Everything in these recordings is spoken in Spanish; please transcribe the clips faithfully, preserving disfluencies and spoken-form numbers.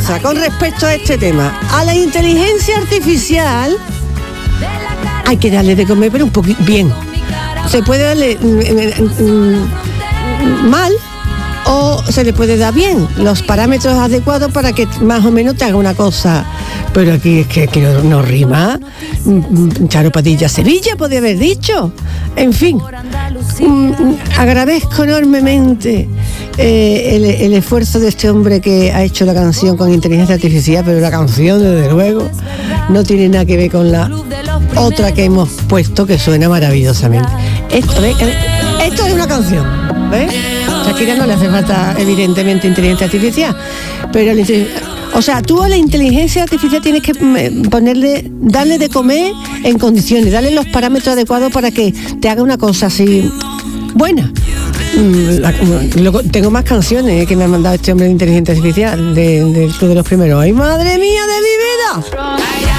cosa con respecto a este tema. A la inteligencia artificial hay que darle de comer, pero un poquito bien. Se puede darle mm, mm, mal o se le puede dar bien, los parámetros adecuados para que más o menos te haga una cosa. Pero aquí es que, que no, no rima. Charo Padilla Sevilla podía haber dicho. En fin, mm, agradezco enormemente eh, el, el esfuerzo de este hombre que ha hecho la canción con inteligencia artificial, pero la canción desde luego no tiene nada que ver con la otra que hemos puesto, que suena maravillosamente. Esto, ¿ves? Esto es una canción, ¿ves? Shakira no le hace falta evidentemente inteligencia artificial, pero el, o sea, tú a la inteligencia artificial tienes que ponerle, darle de comer en condiciones, darle los parámetros adecuados para que te haga una cosa así buena. Luego, tengo más canciones que me ha mandado este hombre de inteligencia artificial de, del Club de los Primeros. ¡Ay, madre mía de mi vida!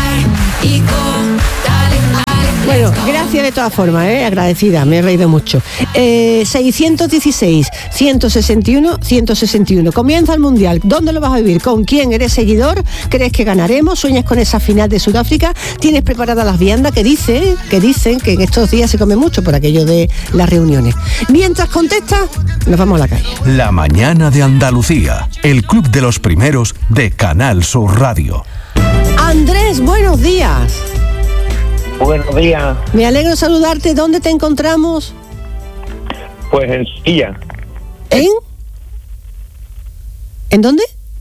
Bueno, gracias de todas formas, ¿eh? Agradecida, me he reído mucho. Eh, seiscientos dieciséis, ciento sesenta y uno, ciento sesenta y uno. Comienza el Mundial. ¿Dónde lo vas a vivir? ¿Con quién eres seguidor? ¿Crees que ganaremos? ¿Sueñas con esa final de Sudáfrica? ¿Tienes preparadas las viandas? Que dicen, que dicen que en estos días se come mucho por aquello de las reuniones. Mientras contestas, nos vamos a la calle. La mañana de Andalucía, el Club de los Primeros de Canal Sur Radio. Andrés, buenos días. Buenos días. Me alegro saludarte. ¿Dónde te encontramos? Pues en Sevilla. ¿En? ¿En dónde?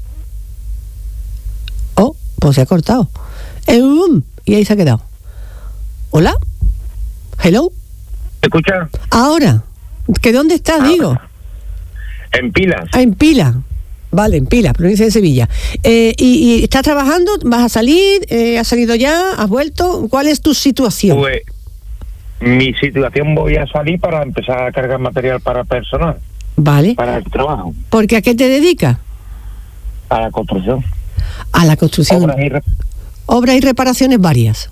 Oh, pues se ha cortado. En un, y ahí se ha quedado. ¿Hola? ¿Hello? ¿Me escuchas? Ahora. ¿Que dónde estás, Ahora. digo? En Pilas. Ah, en Pila. Vale, en Pila, provincia de Sevilla. Eh, y, y estás trabajando? ¿Vas a salir? Eh, ¿Has salido ya? ¿Has vuelto? ¿Cuál es tu situación? Pues mi situación, voy a salir para empezar a cargar material para personal. Vale. Para el trabajo. ¿Porque a qué te dedicas? A la construcción. A la construcción. Obras y, rep- Obras y reparaciones varias.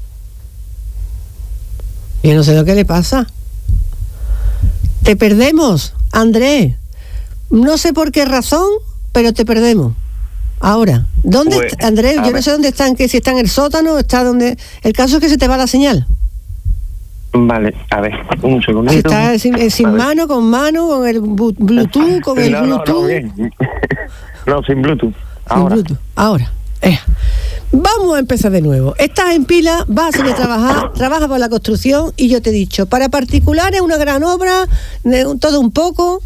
Yo no sé lo que le pasa. Te perdemos, Andrés. No sé por qué razón, pero te perdemos. Ahora, ¿dónde Pues, está, Andrés? Yo ver. no sé dónde están, que si está en el sótano, está donde. El caso es que se te va la señal. Vale, a ver, un Si segundito. está sin, eh, sin A ver. mano, con mano, con el bu- Bluetooth, con el no, no, Bluetooth. no, bien. No, sin Bluetooth. Sin Ahora. Bluetooth. Ahora. Eh. Vamos a empezar de nuevo. Estás en Pila, vas a salir a trabajar, trabajas por la construcción y yo te he dicho, para particulares una gran obra, de un- todo un poco.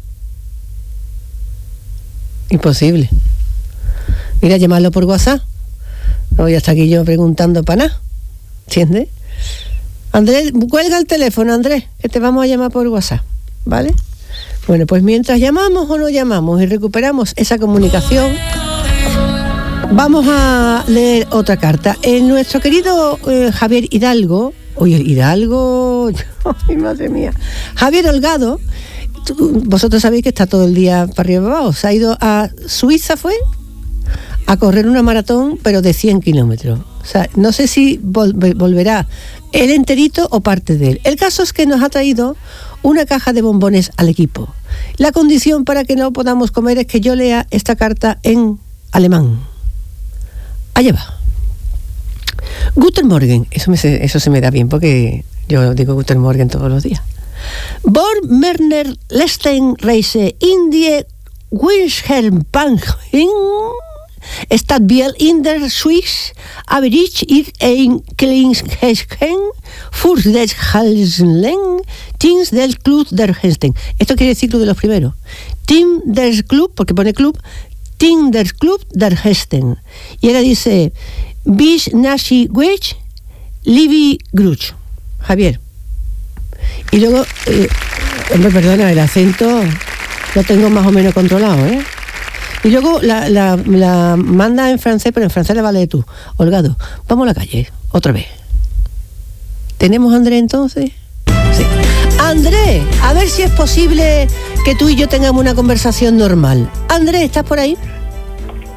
Imposible. Mira, llamarlo por WhatsApp. No voy a estar aquí yo preguntando para nada. ¿Entiendes? Andrés, cuelga el teléfono, Andrés, que te vamos a llamar por WhatsApp, ¿vale? Bueno, pues mientras llamamos o no llamamos y recuperamos esa comunicación, vamos a leer otra carta. Eh, nuestro querido eh, Javier Hidalgo, oye, Hidalgo, ay, madre mía, Javier Holgado, tú, vosotros sabéis que está todo el día para arriba y para abajo, se ha ido a Suiza, fue a correr una maratón, pero de cien kilómetros. O sea, no sé si vol- volverá él enterito o parte de él. El caso es que nos ha traído una caja de bombones al equipo. La condición para que no podamos comer es que yo lea esta carta en alemán. Allá va. Guten Morgen. Eso, me, eso se me da bien porque yo digo Guten Morgen todos los días. Vor Merner Lesten Reise in die Winschelbanking Stadtbiel in der Schweiz, aber ich ir ein Klingsheschen, für des Halslen, Teams del Club der Hesten. Esto quiere decir Club de los Primeros. Team del Club, porque pone Club, Team del Club der Hesten. Y ahora dice, Bis Nashi Wech, Livi Gruch. Javier. Y luego, eh, hombre, perdona, el acento lo tengo más o menos controlado, ¿eh? Y luego la, la, la manda en francés, pero en francés le vale tú. Holgado, vamos a la calle, otra vez. ¿Tenemos a Andrés entonces? Sí. Andrés, a ver si es posible que tú y yo tengamos una conversación normal. Andrés, ¿estás por ahí?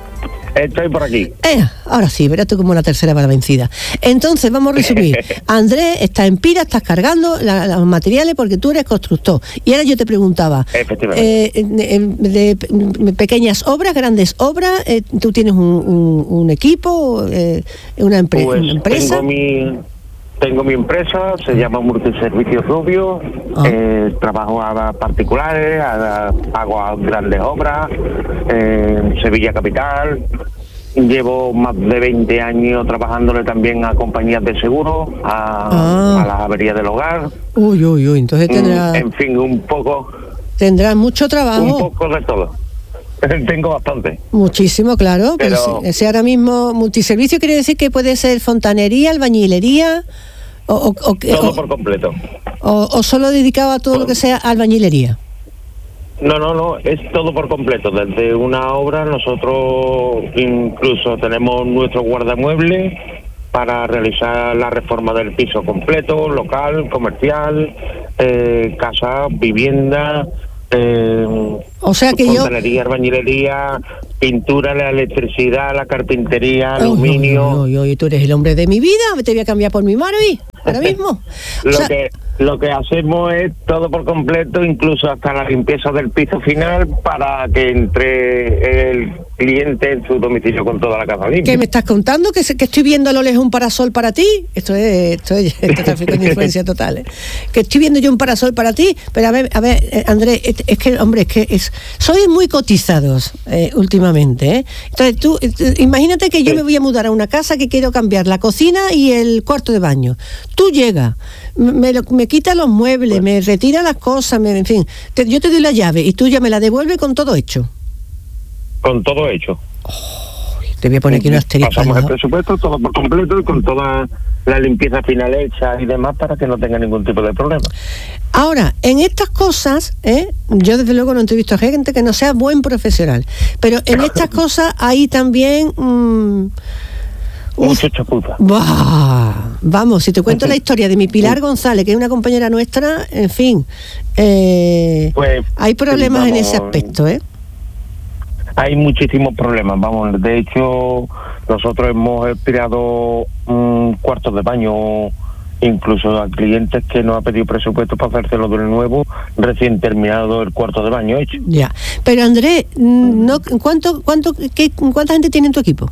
Estoy por aquí. Eh, ahora sí, verás tú como la tercera va la vencida. Entonces, vamos a resumir. Andrés, está en pira, estás cargando la, los materiales porque tú eres constructor. Y ahora yo te preguntaba, Efectivamente. Eh, de, de, de pequeñas obras, grandes obras, eh, tú tienes un, un, un equipo, eh, una, empre pues una empresa. Tengo mi, tengo mi empresa, se llama Multiservicios Rubio. Ah. Eh, trabajo a particulares, a, a, hago a grandes obras, eh, en Sevilla Capital. Llevo más de veinte años trabajándole también a compañías de seguros, a, ah. a las averías del hogar. Uy, uy, uy, entonces tendrás... En fin, un poco... Tendrás mucho trabajo. Un poco de todo. Tengo bastante. Muchísimo, claro. Pero, pero si, ese ahora mismo multiservicio quiere decir que puede ser fontanería, albañilería... O, o, o, todo o, por completo. O, o solo dedicado a todo lo que sea albañilería. No, no, no, es todo por completo. Desde una obra nosotros incluso tenemos nuestro guardamuebles para realizar la reforma del piso completo, local, comercial, eh, casa, vivienda, eh, o sea que fontanería, yo... albañilería, pintura, la electricidad, la carpintería, oh, aluminio. No, no, no, no, tú eres el hombre de mi vida, te voy a cambiar por mi Marvi, ahora mismo. lo o sea... que Lo que hacemos es todo por completo, incluso hasta la limpieza del piso final para que entre el cliente en su domicilio con toda la casa limpia. ¿Qué me estás contando? ¿Que, que estoy viendo a lo lejos un parasol para ti? Esto es, esto es, esto es tráfico de influencia total. ¿eh? Que estoy viendo yo un parasol para ti, pero a ver, a ver, eh, Andrés, es, es que, hombre, es que es, sois muy cotizados eh, últimamente. ¿eh? Entonces tú, eh, imagínate que yo sí. me voy a mudar a una casa que quiero cambiar la cocina y el cuarto de baño. Tú llegas, me, lo, me quita los muebles, bueno. me retira las cosas, me, en fin, te, yo te doy la llave y tú ya me la devuelves con todo hecho. Con todo hecho. Oh, te voy a poner aquí un asterisco. Pasamos el presupuesto todo por completo y con toda la limpieza final hecha y demás para que no tenga ningún tipo de problema. Ahora, en estas cosas, ¿eh? yo desde luego no he visto gente que no sea buen profesional, pero en estas cosas hay también... Mmm, mucho chapuza. Vamos, si te cuento la historia de mi Pilar González, que es una compañera nuestra, en fin, eh, pues, hay problemas vamos, en ese aspecto, ¿eh? Hay muchísimos problemas, vamos, de hecho, nosotros hemos expirado um, cuartos de baño, incluso a clientes que nos ha pedido presupuesto para hacérselo de nuevo, recién terminado el cuarto de baño hecho. Ya, pero Andrés, no, ¿cuánto, cuánto, qué, ¿cuánta gente tiene en tu equipo?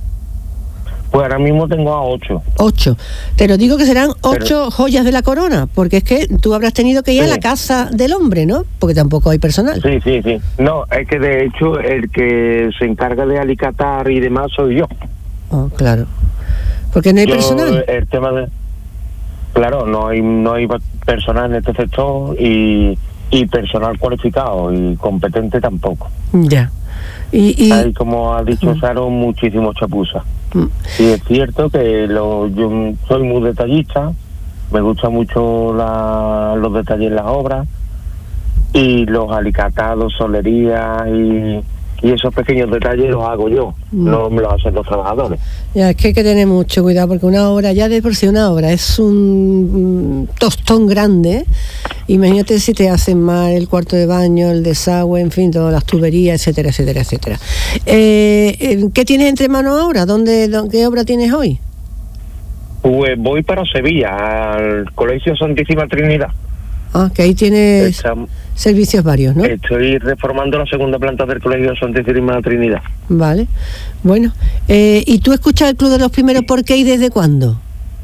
Pues ahora mismo tengo a ocho. Ocho. Te lo digo que serán ocho Pero... joyas de la corona, porque es que tú habrás tenido que ir sí. a la casa del hombre, ¿no? Porque tampoco hay personal. Sí, sí, sí. No, es que de hecho el que se encarga de alicatar y demás soy yo. Oh, claro. Porque no hay yo, personal. El tema de... Claro, no hay, no hay personal en este sector y, y personal cualificado y competente tampoco. Ya. Y, y... Hay, como ha dicho mm. Saro, muchísimos chapuzas. Mm. Y es cierto que lo, yo soy muy detallista, me gusta mucho la, los detalles en las obras y los alicatados, solerías y, y esos pequeños detalles los hago yo, mm. no me los hacen los trabajadores. Ya, es que hay que tener mucho cuidado porque una obra, ya de por sí una obra es un tostón grande. Imagínate si te hacen mal el cuarto de baño, el desagüe, en fin, todas las tuberías, etcétera, etcétera, etcétera. Eh, ¿Qué tienes entre manos ahora? ¿Dónde, dónde, ¿Qué obra tienes hoy? Pues voy para Sevilla, al Colegio Santísima Trinidad. Ah, que ahí tienes Está, servicios varios, ¿no? Estoy reformando la segunda planta del Colegio Santísima Trinidad. Vale, bueno. Eh, ¿Y tú escuchas el Club de los Primeros por qué y desde cuándo?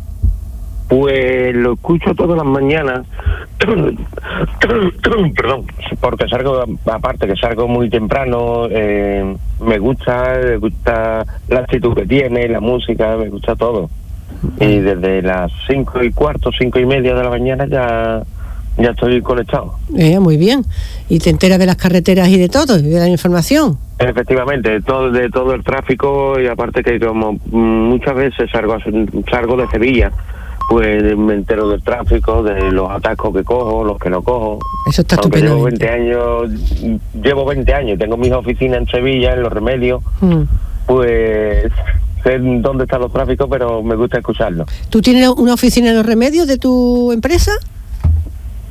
Pues lo escucho todas las mañanas, perdón, porque salgo, aparte que salgo muy temprano, eh, me gusta, me gusta la actitud que tiene, la música, me gusta todo. Y desde las cinco y cuarto, cinco y media de la mañana ya, ya estoy conectado. Eh, muy bien. ¿Y te enteras de las carreteras y de todo, y de la información? Efectivamente, de todo, de todo el tráfico y aparte que como muchas veces salgo, salgo de Sevilla, pues me entero del tráfico, de los atascos que cojo, los que no cojo. Eso está Aunque estupendo. Llevo veinte años, llevo veinte años, tengo mis oficinas en Sevilla, en Los Remedios, mm. pues sé dónde están los tráficos, pero me gusta escucharlo. ¿Tú tienes una oficina en Los Remedios de tu empresa?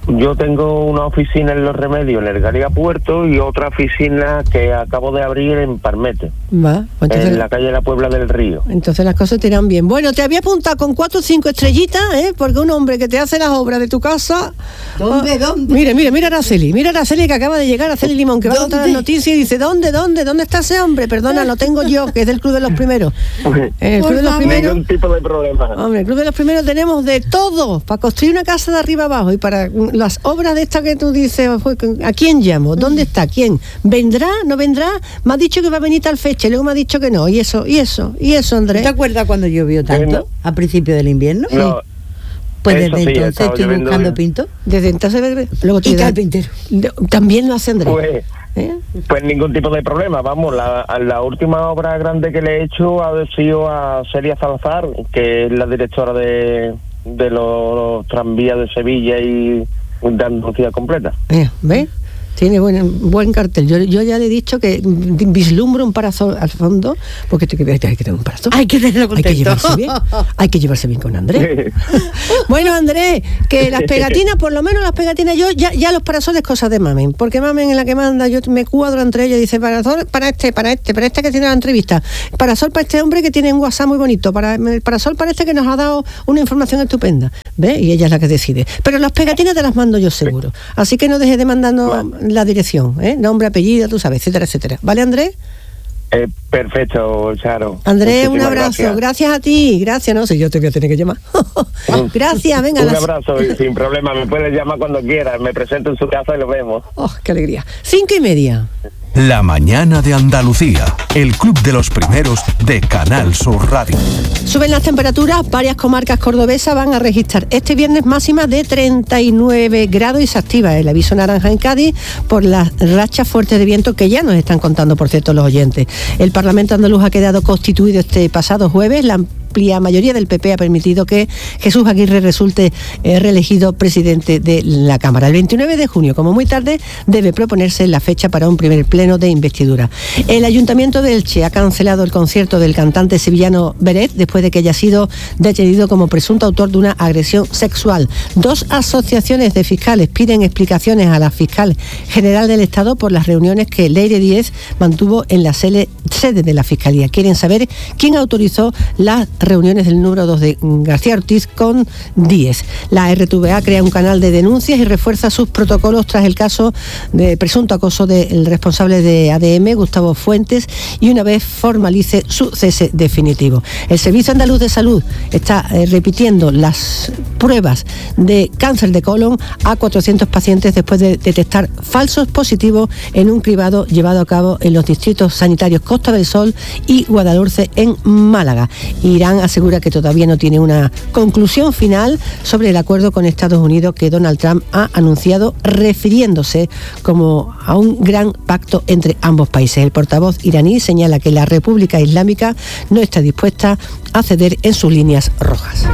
Yo tengo una oficina en Los Remedios, en el Garriga Puerto, y otra oficina que acabo de abrir en Parmete, Va, pues entonces, en la calle de la Puebla del Río. Entonces las cosas te irán bien. Bueno, te había apuntado con cuatro o cinco estrellitas, ¿eh? Porque un hombre que te hace las obras de tu casa... ¿Dónde, dónde? Mira, mira, mira a Araceli, mira a Araceli que acaba de llegar, Araceli Limón, que va a contar las noticias y dice, ¿dónde, dónde, dónde está ese hombre? Perdona, lo tengo yo, que es del Club de los Primeros. En el Club de los Primeros... Ningún tipo de problema. Hombre, el Club de los Primeros tenemos de todo, para construir una casa de arriba abajo y para las obras de esta que tú dices, ¿a quién llamo? ¿Dónde está? ¿Quién? ¿Vendrá? ¿No vendrá? Me ha dicho que va a venir tal fecha y luego me ha dicho que no. Y eso, y eso, y eso, Andrés. ¿Te acuerdas cuando llovió tanto? No. ¿A principio del invierno? No, Sí. Pues eso desde sí, entonces estaba estoy lloviendo buscando bien. pinto. Desde entonces, luego Y te da- carpintero. de- también lo hace Andrés. Pues, ¿Eh? pues ningún tipo de problema. Vamos, la, la última obra grande que le he hecho ha sido a Celia Salazar, que es la directora de, de los tranvías de Sevilla y de Andalucía completa. Eh, ¿Ves? Tiene buen, buen cartel. Yo, yo ya le he dicho que vislumbro un parasol al fondo, porque te, hay que tener un parasol. Hay que tenerlo Hay que contento. llevarse bien. Hay que llevarse bien con Andrés. Bueno, Andrés, que las pegatinas, por lo menos las pegatinas, yo ya, ya los parasoles cosas de Mamen, porque Mamen es la que manda, yo me cuadro entre ellos y dice, parasol para este, para este, para este que tiene la entrevista, parasol para este hombre que tiene un WhatsApp muy bonito, para el parasol para este que nos ha dado una información estupenda, ¿ves? Y ella es la que decide. Pero las pegatinas te las mando yo seguro. Así que no dejes de mandarnos la dirección, ¿eh? Nombre, apellido, tú sabes, etcétera, etcétera. ¿Vale, Andrés? Eh, perfecto, Charo. Andrés, un Muchísimas abrazo. gracias. Gracias a ti. Gracias, no sé, yo te voy a tener que llamar. Gracias, venga. Un las- abrazo y sin problema, me puedes llamar cuando quieras, me presento en su casa y lo vemos. Oh, qué alegría. Cinco y media. La mañana de Andalucía, el club de los primeros de Canal Sur Radio. Suben las temperaturas, varias comarcas cordobesas van a registrar este viernes máximas de treinta y nueve grados y se activa el aviso naranja en Cádiz por las rachas fuertes de viento que ya nos están contando, por cierto, los oyentes. El Parlamento andaluz ha quedado constituido este pasado jueves. La amplia mayoría del P P ha permitido que Jesús Aguirre resulte eh, reelegido presidente de la Cámara. El veintinueve de junio, como muy tarde, debe proponerse la fecha para un primer pleno de investidura. El Ayuntamiento de Elche ha cancelado el concierto del cantante sevillano Beret después de que haya sido detenido como presunto autor de una agresión sexual. Dos asociaciones de fiscales piden explicaciones a la fiscal general del Estado por las reuniones que Leire Díez mantuvo en la sede de la Fiscalía. Quieren saber quién autorizó las reuniones del número dos de García Ortiz con Díez. La R T V A crea un canal de denuncias y refuerza sus protocolos tras el caso de presunto acoso del responsable de A D M, Gustavo Fuentes, y una vez formalice su cese definitivo. El Servicio Andaluz de Salud está eh, repitiendo las pruebas de cáncer de colon a cuatrocientos pacientes después de detectar falsos positivos en un cribado llevado a cabo en los distritos sanitarios Costa del Sol y Guadalhorce en Málaga. Irán asegura que todavía no tiene una conclusión final sobre el acuerdo con Estados Unidos que Donald Trump ha anunciado, refiriéndose como a un gran pacto entre ambos países. El portavoz iraní señala que la República Islámica no está dispuesta a ceder en sus líneas rojas.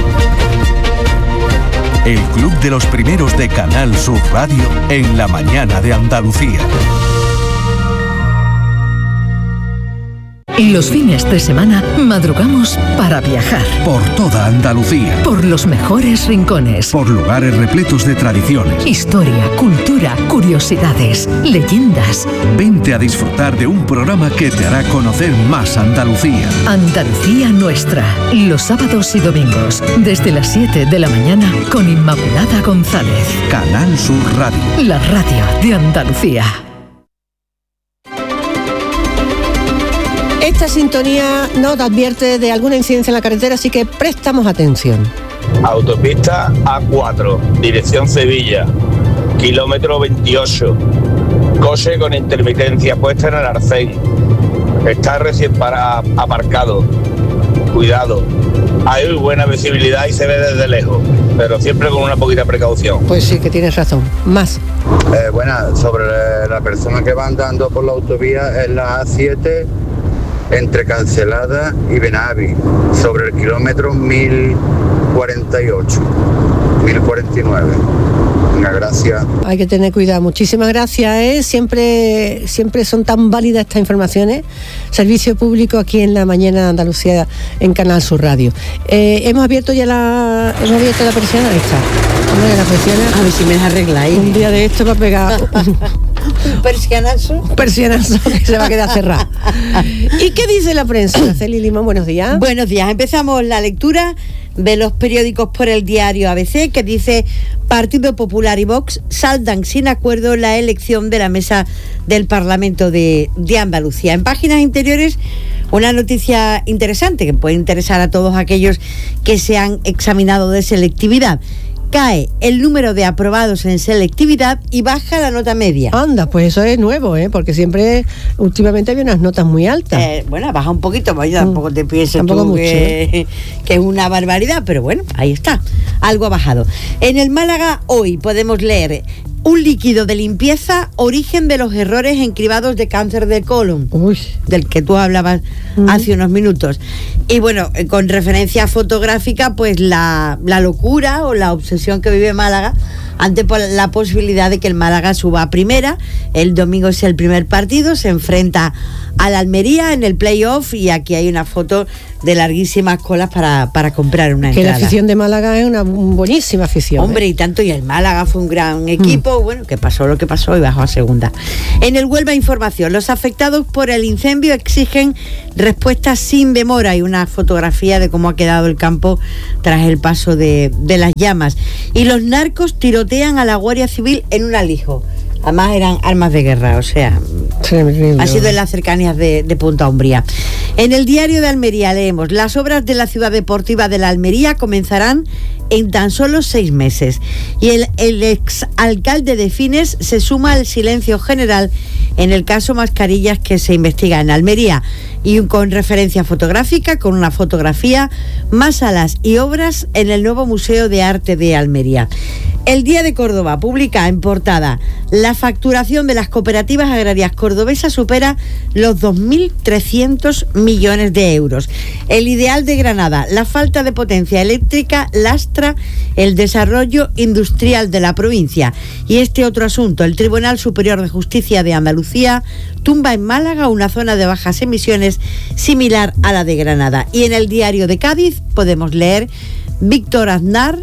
El club de los primeros de Canal Sur Radio en la mañana de Andalucía. Los fines de semana madrugamos para viajar. Por toda Andalucía. Por los mejores rincones. Por lugares repletos de tradiciones. Historia, cultura, curiosidades, leyendas. Vente a disfrutar de un programa que te hará conocer más Andalucía. Andalucía Nuestra. Los sábados y domingos, desde las siete de la mañana, con Inmaculada González. Canal Sur Radio. La radio de Andalucía. Esta sintonía nos advierte de alguna incidencia en la carretera, así que prestamos atención. Autopista A cuatro, dirección Sevilla, kilómetro veintiocho. Coche con intermitencia puesta en el arcén. Está recién para, aparcado. Cuidado. Hay buena visibilidad y se ve desde lejos, pero siempre con una poquita precaución. Pues sí, que tienes razón. Más. Eh, bueno, sobre la persona que va andando por la autovía es la A siete entre Cancelada y Benavi, sobre el kilómetro mil cuarenta y ocho, mil cuarenta y nueve. Venga, gracias. Hay que tener cuidado. Muchísimas gracias. ¿eh? Siempre, siempre son tan válidas estas informaciones. Servicio público aquí en la mañana de Andalucía en Canal Sur Radio. Eh, hemos abierto ya la, hemos abierto la persiana. Ahí está. Hombre, la persiana, A ver si me la arregláis. un día de esto va a pegar Un persianazo. un persianazo que se va a quedar cerrado. ¿Y qué dice la prensa? Araceli Limón, buenos días. Buenos días. Empezamos la lectura de los periódicos por el diario A B C, que dice: Partido Popular y Vox saldan sin acuerdo la elección de la mesa del Parlamento de, de Andalucía. En páginas interiores, una noticia interesante que puede interesar a todos aquellos que se han examinado de selectividad. Cae el número de aprobados en selectividad y baja la nota media. Anda, pues eso es nuevo, ¿eh? Porque siempre, últimamente había unas notas muy altas. Eh, bueno, baja un poquito, pues yo tampoco te pienses Tampoco tú mucho, que, que es una barbaridad, pero bueno, ahí está, algo ha bajado. En el Málaga hoy podemos leer: un líquido de limpieza, origen de los errores en cribados de cáncer de colon. Uy. Del que tú hablabas Mm. hace unos minutos. Y bueno, eh, con referencia fotográfica, pues la, la locura o la obsesión que vive Málaga ante po- la posibilidad de que el Málaga suba a primera. El domingo es el primer partido, se enfrenta al Almería en el playoff, y aquí hay una foto de larguísimas colas para, para comprar una Que entrada. la afición de Málaga es una buenísima afición. Hombre, ¿eh? y tanto, y el Málaga fue un gran equipo, Mm. bueno, que pasó lo que pasó y bajó a segunda. En el Huelva Información, los afectados por el incendio exigen respuestas sin demora, y una fotografía de cómo ha quedado el campo tras el paso de, de las llamas. Y los narcos tirotean a la Guardia Civil en un alijo. Además eran armas de guerra, o sea, Tremendo. ha sido en las cercanías de, de Punta Umbría. En el diario de Almería leemos: las obras de la ciudad deportiva de la Almería comenzarán en tan solo seis meses. Y el, el exalcalde de Fines se suma al silencio general en el caso Mascarillas que se investiga en Almería. Y con referencia fotográfica, con una fotografía: más salas y obras en el nuevo Museo de Arte de Almería. El Día de Córdoba publica en portada: la facturación de las cooperativas agrarias cordobesas supera los dos mil trescientos millones de euros. El ideal de Granada: la falta de potencia eléctrica lastra el desarrollo industrial de la provincia. Y este otro asunto: el Tribunal Superior de Justicia de Andalucía tumba en Málaga una zona de bajas emisiones similar a la de Granada. Y en el Diario de Cádiz podemos leer: Víctor Aznar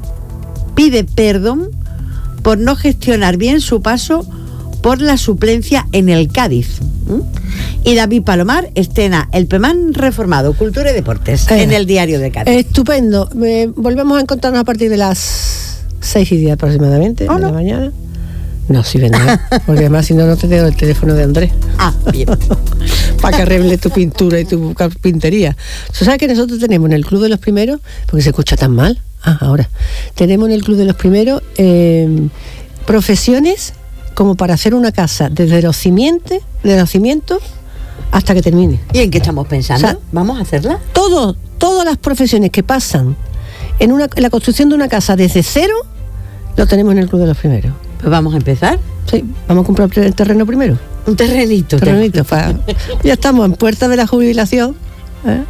pide perdón por no gestionar bien su paso por la suplencia en el Cádiz. ¿Mm? Y David Palomar estrena el PEMAN reformado, Cultura y Deportes, Eh, en el Diario de Cádiz. Estupendo. Eh, volvemos a encontrarnos a partir de las seis y diez aproximadamente ¿Oh, de no? la mañana. No, sí vendrá. Porque además, si no, no te tengo el teléfono de Andrés. Ah, bien. Para que arregle tu pintura y tu carpintería. ¿Tú sabes que nosotros tenemos en el Club de los Primeros, porque se escucha tan mal? Ah, ahora. Tenemos en el Club de los Primeros eh, profesiones como para hacer una casa desde los cimientos, de los cimientos hasta que termine. ¿Y en qué estamos pensando? O sea, ¿Vamos a hacerla? Todo, todas las profesiones que pasan en, una, en la construcción de una casa desde cero, lo tenemos en el Club de los Primeros. Pues vamos a empezar. Sí, vamos a comprar el terreno primero. Un terrenito. Terrenito, pa- ya estamos en puerta de la jubilación. ¿eh?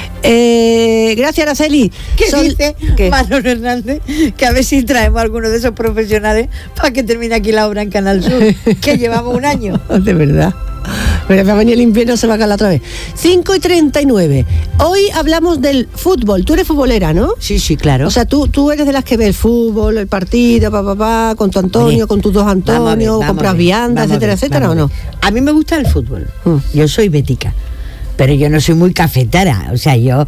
Eh, gracias, Araceli. ¿Qué Son- dice ¿Qué? Manolo Hernández? Que a ver si traemos a alguno de esos profesionales para que termine aquí la obra en Canal Sur, que llevamos un año. De verdad. Pero va a venir el invierno, se va a calar otra vez. cinco y treinta y nueve. Hoy hablamos del fútbol. Tú eres futbolera, ¿no? Sí, sí, claro. O sea, tú, tú eres de las que ve el fútbol, el partido, papá, pa, pa, con tu Antonio, Oye, con tus dos vamos a ver, Antonio, vamos compras a ver, viandas, vamos a etcétera, ver, etcétera, ¿o vamos no? a ver. A mí me gusta el fútbol. Mm. Yo soy bética. Pero yo no soy muy cafetera, o sea, yo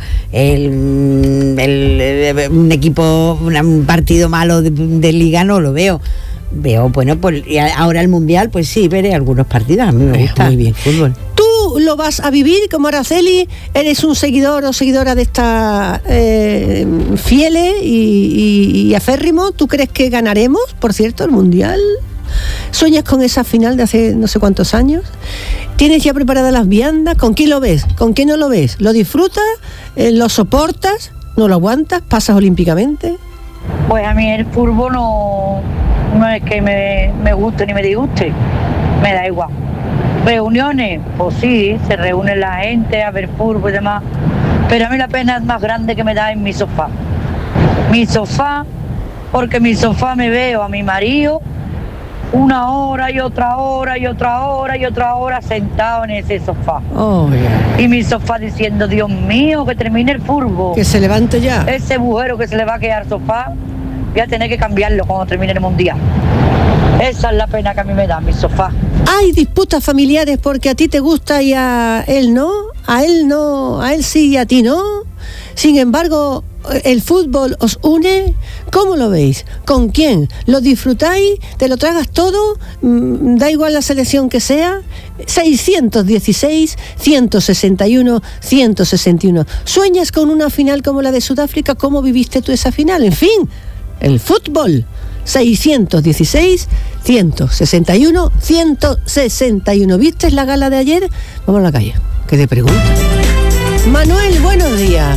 el, el- el- un equipo, una- un partido malo de, de liga no lo veo. Veo, bueno, pues y ahora el mundial, pues sí, veré algunos partidos. A mí me Eh, gusta muy bien. el fútbol. ¿Tú lo vas a vivir como Araceli? ¿Eres un seguidor o seguidora de esta eh, fieles y, y, y aférrimo? ¿Tú crees que ganaremos, por cierto, el mundial? ¿Sueñas con esa final de hace no sé cuántos años? ¿Tienes ya preparadas las viandas? ¿Con quién lo ves? ¿Con quién no lo ves? ¿Lo disfrutas? Eh, ¿Lo soportas? ¿No lo aguantas? ¿Pasas olímpicamente? Pues a mí el fútbol no, no es que me, me guste ni me disguste, me da igual. Reuniones, pues sí, se reúne la gente a ver fútbol y demás, pero a mí la pena más grande que me da es mi sofá. Mi sofá, porque mi sofá me veo a mi marido una hora y otra hora y otra hora y otra hora sentado en ese sofá. Oh, yeah. Y mi sofá diciendo, Dios mío, que termine el fútbol. Que se levante ya. Ese agujero que se le va a quedar al sofá, voy a tener que cambiarlo cuando termine el mundial. Esa es la pena que a mí me da mi sofá. Hay disputas familiares porque a ti te gusta y a él no, a él no, a él sí y a ti no. Sin embargo, el fútbol os une. ¿Cómo lo veis? ¿Con quién? ¿Lo disfrutáis? ¿Te lo tragas todo? Da igual la selección que sea. seiscientos dieciséis, ciento sesenta y uno, ciento sesenta y uno. ¿Sueñas con una final como la de Sudáfrica? ¿Cómo viviste tú esa final? En fin, el fútbol. seiscientos dieciséis, ciento sesenta y uno, ciento sesenta y uno. ¿Viste la gala de ayer? Vamos a la calle, que te pregunto. Manuel, buenos días.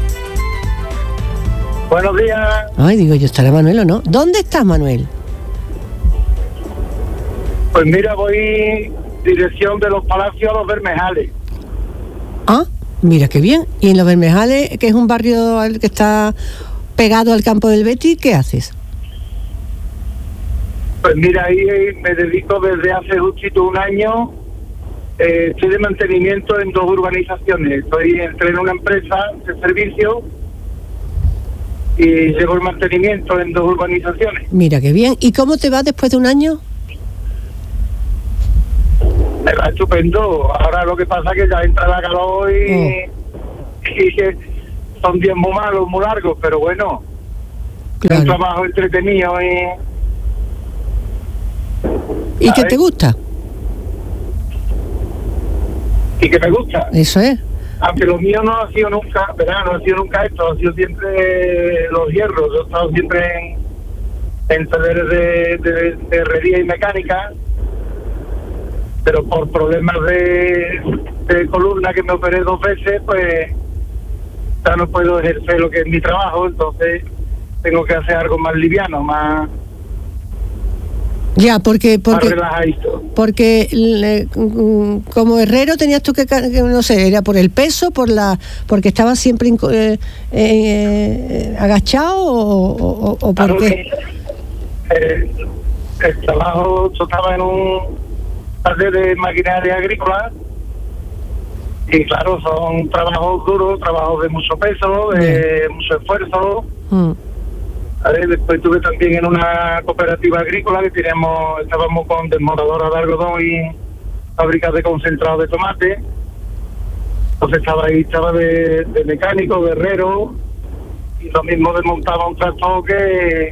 Buenos días. Ay, digo yo, ¿estará Manuel o no? ¿Dónde estás, Manuel? Pues mira, voy dirección de los Palacios a los Bermejales. Ah, mira qué bien. Y en los Bermejales, que es un barrio que está pegado al campo del Betis, ¿qué haces? Pues mira, ahí me dedico desde hace justito un año. Eh, estoy de mantenimiento en dos urbanizaciones. Estoy entré en una empresa de servicio y llevo el mantenimiento en dos urbanizaciones. Mira qué bien. ¿Y cómo te va después de un año? Me va estupendo. Ahora lo que pasa es que ya entra la calor y, oh. y que son días muy malos, muy largos, pero bueno, claro. Es un trabajo entretenido y... ¿Y qué te gusta? Y que me gusta. Eso es. Aunque lo mío no ha sido nunca, ¿verdad? No ha sido nunca esto, ha sido siempre los hierros. Yo he estado siempre en, en talleres de, de, de herrería y mecánica, pero por problemas de, de columna que me operé dos veces, pues ya no puedo ejercer lo que es mi trabajo, entonces tengo que hacer algo más liviano, más... Ya, porque porque relajadito. Porque le, como herrero tenías tú que, no sé, era por el peso, por la porque estabas siempre eh, eh, agachado o, o, o por qué. Eh, el trabajo, yo estaba en un taller de maquinaria agrícola y claro, son trabajos duros, trabajos de mucho peso, de Bien. mucho esfuerzo. Mm. Ver, después estuve también en una cooperativa agrícola que teníamos, estábamos con desmontadora de algodón y fábricas de concentrado de tomate. Entonces estaba ahí, estaba de, de mecánico, de herrero, y lo mismo desmontaba un tractor que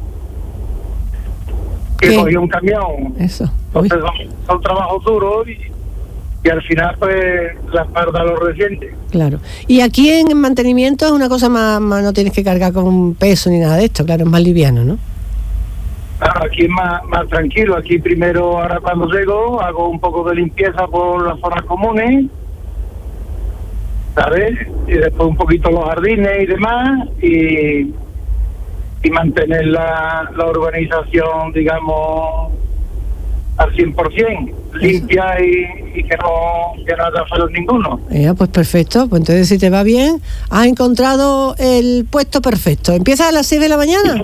que cogía un camión. Eso. Entonces son, son trabajos duros y, y al final pues la espalda lo resiente. Claro. Y aquí en mantenimiento es una cosa más, más, no tienes que cargar con peso ni nada de esto, claro, es más liviano, ¿no? Claro, aquí es más, más tranquilo. Aquí primero, ahora cuando llego, hago un poco de limpieza por las zonas comunes, ¿sabes? Y después un poquito los jardines y demás, y, y mantener la, la urbanización, digamos, al cien por ciento, limpia y, y que no que no haya fallos ninguno. Ya, pues perfecto, pues entonces si te va bien, has encontrado el puesto perfecto. ¿Empiezas a las seis de la mañana?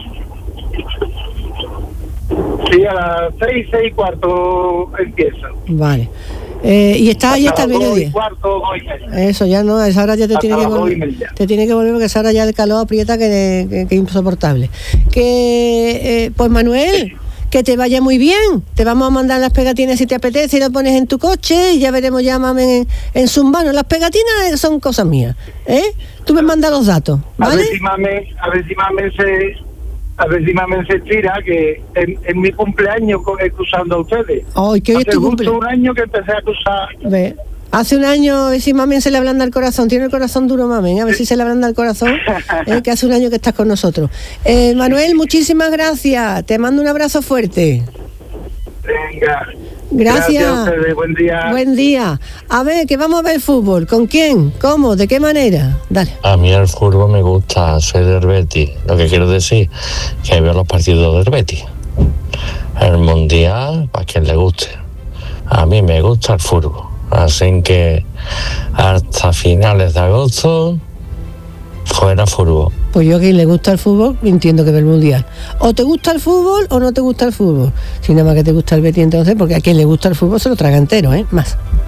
Sí, a las seis, seis y cuarto empiezo. Vale. Eh, y estás ahí hasta el mediodía. Cuarto, Eso ya no, a esa hora ya te tiene que volver. Te tiene que volver porque a esa hora ya el calor aprieta que, que, que es insoportable. Que, eh, pues Manuel, que te vaya muy bien. Te vamos a mandar las pegatinas si te apetece y lo pones en tu coche y ya veremos ya mamen en, en sus manos. Las pegatinas son cosas mías, ¿eh? Tú me mandas los datos, ¿vale? A ver si mamen, a ver si mamen se, a ver si mamen se tira que en, en mi cumpleaños con escuchando a ustedes. Ay, que hoy es tu cumpleaños. Hace un año que empecé a acusar. Ve. Hace un año, a ver si mamen se le ablanda el corazón. Tiene el corazón duro, mamen. A ver si se le ablanda el corazón. Eh, que hace un año que estás con nosotros. Eh, Manuel, muchísimas gracias. Te mando un abrazo fuerte. Venga. Gracias. Gracias a ustedes. Buen día. Buen día. A ver, que vamos a ver fútbol. ¿Con quién? ¿Cómo? ¿De qué manera? Dale. A mí el fútbol me gusta. Soy del Betis. Lo que quiero decir que veo los partidos del Betis. El Mundial, para quien le guste. A mí me gusta el fútbol. Así que hasta finales de agosto fuera fútbol. Pues yo a quien le gusta el fútbol entiendo que ve el Mundial. O te gusta el fútbol o no te gusta el fútbol. Si nada más que te gusta el Betis entonces, porque a quien le gusta el fútbol se lo traga entero, ¿eh? Más.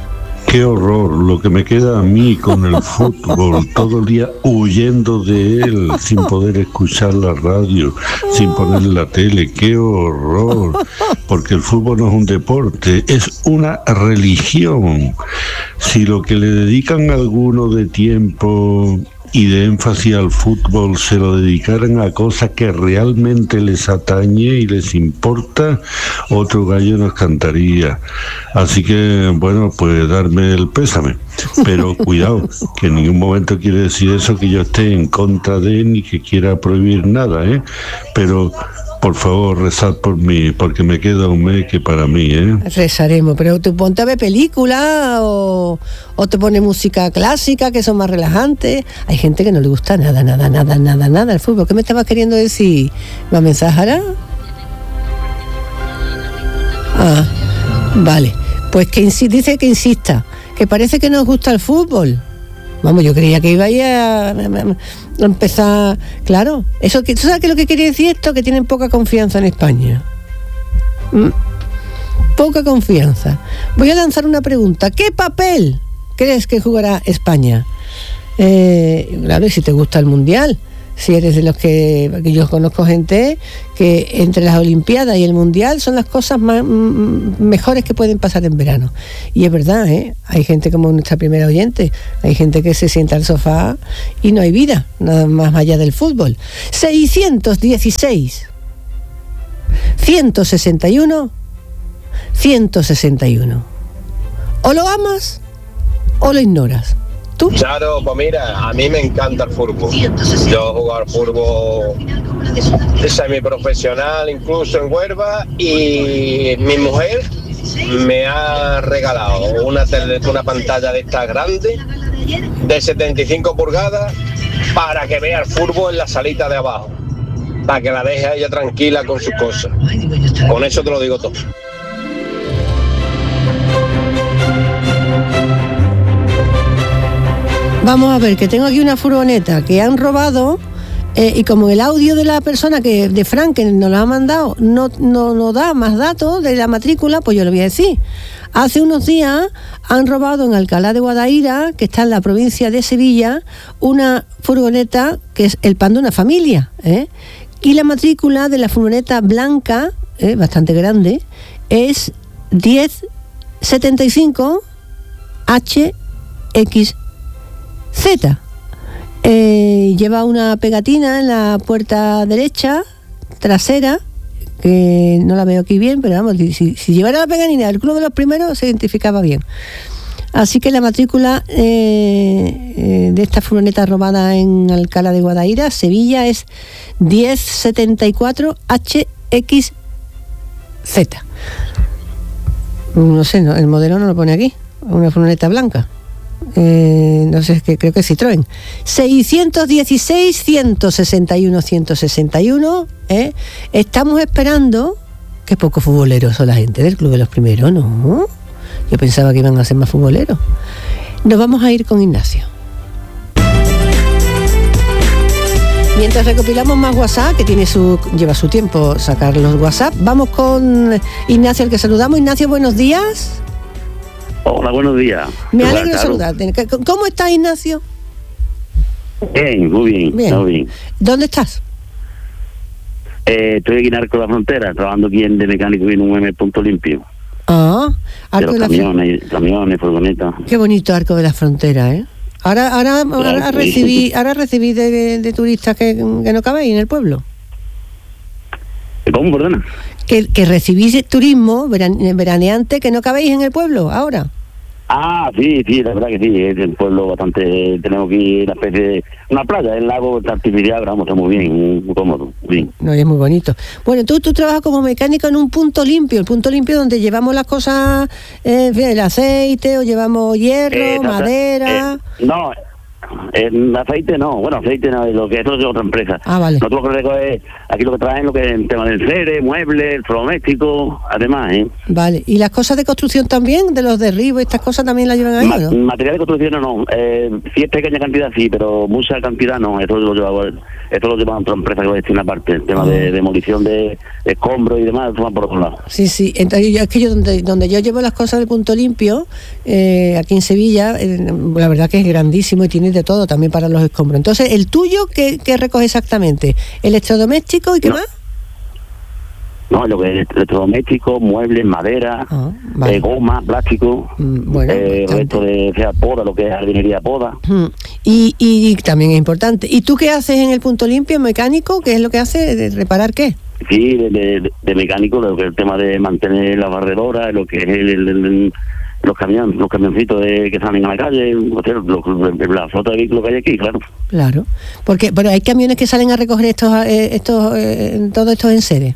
Qué horror lo que me queda a mí con el fútbol, todo el día huyendo de él, sin poder escuchar la radio, sin poner la tele. Qué horror, porque el fútbol no es un deporte, es una religión. Si lo que le dedican alguno de tiempo y de énfasis al fútbol se lo dedicaran a cosas que realmente les atañe y les importa, otro gallo nos cantaría. Así que, bueno, pues darme el pésame. Pero cuidado, que en ningún momento quiere decir eso que yo esté en contra de ni que quiera prohibir nada, ¿eh? Pero por favor, rezad por mí, porque me queda un mes que para mí, ¿eh? Rezaremos, pero tú ponte a ver películas o, o te pone música clásica, que son más relajantes. Hay gente que no le gusta nada, nada, nada, nada, nada el fútbol. ¿Qué me estabas queriendo decir? ¿Va a mensajar? Ah, vale. Pues que insi- dice que insista, que parece que nos gusta el fútbol. Vamos, yo creía que iba a, ir a, a, a empezar. Claro, eso que, ¿tú sabes qué es lo que quiere decir esto? Que tienen poca confianza en España. ¿Mm? Poca confianza. Voy a lanzar una pregunta. ¿Qué papel crees que jugará España? Eh, claro, y si te gusta el Mundial. Si eres de los que, que yo conozco gente que entre las Olimpiadas y el Mundial son las cosas más m- mejores que pueden pasar en verano. Y es verdad, ¿eh? Hay gente como nuestra primera oyente, hay gente que se sienta al sofá y no hay vida, nada más allá del fútbol. seiscientos dieciséis, ciento sesenta y uno, ciento sesenta y uno. O lo amas o lo ignoras. ¿Tú? Claro, pues mira, a mí me encanta el fútbol. Yo he jugado al fútbol semiprofesional, incluso en Huelva, y mi mujer me ha regalado una, tele, una pantalla de estas grande, de setenta y cinco pulgadas, para que vea el fútbol en la salita de abajo, para que la deje a ella tranquila con sus cosas. Con eso te lo digo todo. Vamos a ver, que tengo aquí una furgoneta que han robado eh, y como el audio de la persona que de Frank que nos lo ha mandado no, no, no da más datos de la matrícula, pues yo lo voy a decir. Hace unos días han robado en Alcalá de Guadaira, que está en la provincia de Sevilla, una furgoneta que es el pan de una familia, ¿eh? Y la matrícula de la furgoneta blanca, ¿eh? Bastante grande, es diez setenta y cinco H X Z. Eh, lleva una pegatina en la puerta derecha trasera, que no la veo aquí bien, pero vamos, si, si llevara la pegatina del Club de los Primeros se identificaba bien. Así que la matrícula eh, eh, de esta furgoneta robada en Alcalá de Guadaira, Sevilla, es diez setenta y cuatro H X Z. No sé, no, el modelo no lo pone aquí, una furgoneta blanca. Eh, no sé, que creo que es Citroën. seiscientos dieciséis, ciento sesenta y uno, ciento sesenta y uno. ¿eh? Estamos esperando. Qué poco futboleros son la gente del Club de los Primeros, ¿no? Yo pensaba que iban a ser más futboleros. Nos vamos a ir con Ignacio. Mientras recopilamos más WhatsApp, que tiene su lleva su tiempo sacar los WhatsApp, vamos con Ignacio, al que saludamos. Ignacio, buenos días. Hola, buenos días. Me alegro de saludarte. ¿Cómo estás, Ignacio? Bien, muy bien, bien. Muy bien. ¿Dónde estás? Eh, estoy aquí en Arco de la Frontera, trabajando aquí en de mecánico en un M Punto Limpio. Ah, Arco de, de los de camiones, la... camiones, furgonetas. Qué bonito Arco de la Frontera, ¿eh? Ahora, ahora, ahora, ahora recibí, ahora recibí de, de turistas que, que no cabéis en el pueblo. ¿Cómo, perdona? Que, que recibís turismo veraneante que no cabéis en el pueblo, ahora. Ah, sí, sí, la verdad que sí, es el pueblo bastante, tenemos aquí una especie de, una playa, el lago está artificial, pero vamos, está muy bien, muy, muy cómodo, bien. No, es muy bonito. Bueno, tú, tú trabajas como mecánico en un punto limpio, el punto limpio donde llevamos las cosas, eh, el aceite, o llevamos hierro, eh, madera... Eh, no, En aceite no, bueno, aceite no, lo que eso es de otra empresa. Ah, vale. Nosotros lo que recoge, aquí lo que traen lo que es el tema del cere, muebles, electrodomésticos, además, ¿eh? Vale. ¿Y las cosas de construcción también? ¿De los derribos, estas cosas también las llevan ahí, Ma- o no? Material de construcción no, eh, si es pequeña cantidad sí, pero mucha cantidad no, esto lo lleva, esto lo lleva otra empresa que gestiona aparte, el tema Ah. de demolición de escombros y demás, eso va por otro lado. Sí, sí. Entonces, yo, es que yo donde, donde yo llevo las cosas del Punto Limpio, eh, aquí en Sevilla, eh, la verdad que es grandísimo y tiene de todo también para los escombros. Entonces, ¿el tuyo qué, qué recoge exactamente? ¿Electrodoméstico y qué No. más? No, lo que es electrodomésticos, muebles, madera, Ah, vale. eh, goma, plástico, Mm, bueno, eh, bastante. resto de sea poda, lo que es jardinería poda. Mm. Y, y también es importante. ¿Y tú qué haces en el Punto Limpio, mecánico? ¿Qué es lo que hace? ¿De ¿Reparar qué? Sí, de, de, de mecánico, lo que es el tema de mantener la barredora, lo que es el, el- el- los camiones, los camioncitos de, que salen a la calle, o sea, lo- la flota de vehículos que hay aquí, claro. Claro. Porque pero hay camiones que salen a recoger estos, eh, estos, eh, todos estos enseres.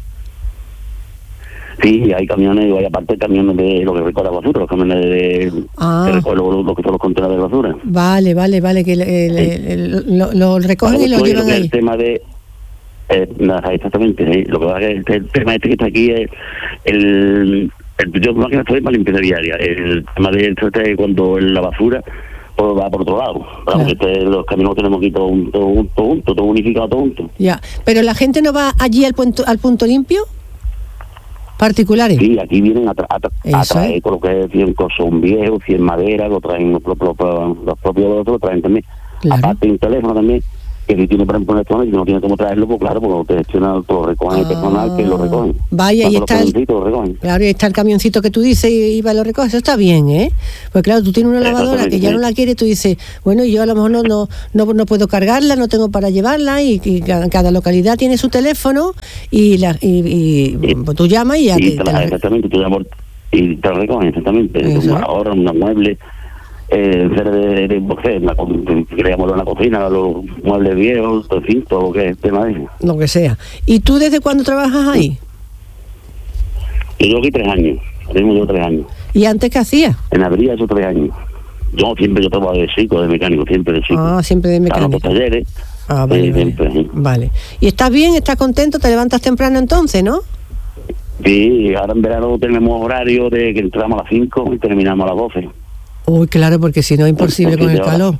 Sí, hay camiones, y hay aparte camiones de lo que recoge la basura, los camiones de, Ah. que recogen lo, lo que son los contenedores de basura. Vale, vale, vale, que el- el- el- el- lo, lo recogen y lo Luego, llevan que ahí. El tema de... Eh, nada, exactamente, sí. Lo que pasa es que el tema este que está aquí es el... el yo más que estoy para limpieza diaria. El tema de esto es cuando la basura pues, va por otro lado. Claro, que este, los caminos tenemos aquí todo, un- todo, un- todo junto, todo unificado, todo junto. Ya, pero la gente no va allí al punto, al punto limpio, particulares. Sí, aquí vienen a, tra- a, tra- a Eso traer es. con lo que es cien cosas, un viejo, cien madera, lo traen los, propios los propios de otros, lo traen también. Claro. Aparte un teléfono también, que si tiene por ejemplo un electrónico y no tiene cómo traerlo, pues claro, porque te gestiona, lo recogen el personal que lo recogen. Vaya, ahí Cuando está los el- camioncitos lo recogen. Claro, y está el camioncito que tú dices y, y va y lo recoge. Eso está bien, ¿eh? Pues claro, tú tienes una lavadora que ya no la quieres, tú dices, bueno, yo a lo mejor no no no, no puedo cargarla, no tengo para llevarla, y, y cada, cada localidad tiene su teléfono y, la, y, y, pues tú llamas y ya Y te, te te la- la- exactamente, tú llamas y te lo recogen, exactamente. Eso. Una hora, un mueble, eh, en serio de, de, no sé, la co- creámoslo en la cocina, los muebles viejos, en fin, todo lo que es el tema de eso. lo que sea. ¿Y tú desde cuándo trabajas ahí? Yo llevo aquí tres años, ahora mismo llevo tres años. ¿Y antes qué hacías? En abril esos tres años. Yo siempre yo trabajo de chico, de mecánico, siempre de chico. Ah, siempre de Claro, mecánico. los talleres. Ah, vale, eh, vale. siempre, sí. Vale. ¿Y estás bien? ¿Estás contento? ¿Te levantas temprano entonces, no? Sí, ahora en verano tenemos horario de que entramos a las cinco y terminamos a las doce. Uy, claro, porque si no es imposible con el Porque calor.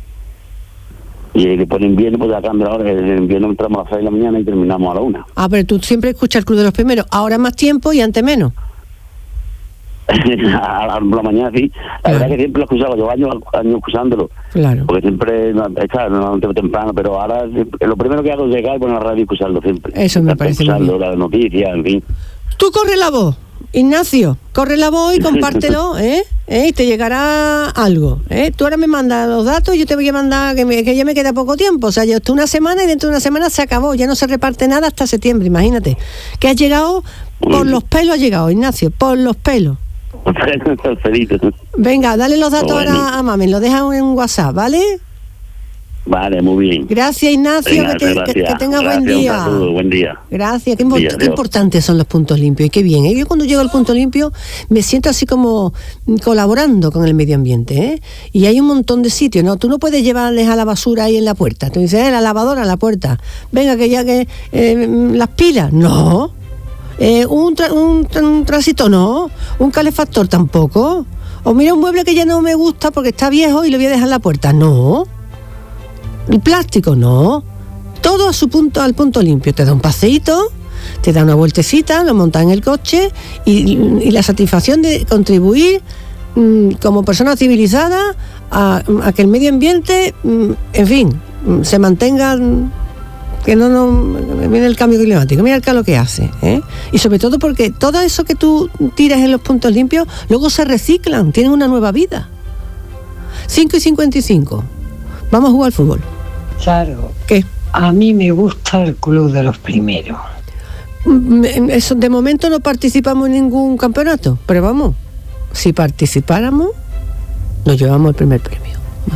Y después en invierno, pues ya cambia la hora. En invierno entramos a las seis de la mañana y terminamos a la una. Ah, pero tú siempre escuchas el Club de los Primeros. Ahora más tiempo y antes menos. a la, la mañana sí. La verdad que siempre lo escuchaba, yo años, años escuchándolo. Claro. Porque siempre no, está no, no, temprano, pero ahora siempre- lo primero que hago es llegar y poner la radio y escucharlo siempre. Eso me Estar parece muy escuchando las noticias, en fin. Tú corre la voz, Ignacio, corre la voz y compártelo, ¿eh? ¿Eh? Y te llegará algo, ¿eh? Tú ahora me mandas los datos y yo te voy a mandar, que, me- que ya me queda poco tiempo. O sea, yo estoy una semana y dentro de una semana se acabó. Ya no se reparte nada hasta septiembre, imagínate. Que has llegado, por los pelos has llegado, Ignacio, por los pelos. Felito. Venga, dale los datos Bueno. ahora a Mami, lo dejas en WhatsApp, ¿vale? Vale, muy bien. Gracias, Ignacio, Venga, que, te- que- gracias. que tengas buen Gracias, un día. saludo, buen día. Gracias, qué, impo- Día, qué adiós. importantes son los puntos limpios y qué bien. ¿eh? Yo cuando llego al punto limpio me siento así como mm, colaborando con el medio ambiente. ¿eh? Y hay un montón de sitios, ¿no? Tú no puedes llevarles a la basura ahí en la puerta. Tú dices, eh, la lavadora a la puerta. Venga, que ya que eh, mm, las pilas. No. Eh, un, tra- un, tra- un tránsito no. Un calefactor tampoco. O mira un mueble que ya no me gusta porque está viejo y lo voy a dejar en la puerta. No. El plástico no. Todo a su punto, al punto limpio. Te da un paseíto, te da una vueltecita, lo montas en el coche y, y la satisfacción de contribuir mm, como persona civilizada a, a que el medio ambiente, mm, en fin, mm, se mantenga, mm, que no, no viene el cambio climático. Mira acá lo que hace, ¿eh? Y sobre todo porque todo eso que tú tiras en los puntos limpios luego se reciclan, tienen una nueva vida. cinco y cincuenta y cinco. Vamos a jugar al fútbol. Claro. ¿Qué? A mí me gusta el Club de los Primeros. Mm, Eso, de momento no participamos en ningún campeonato, pero vamos, si participáramos, nos llevamos el primer premio.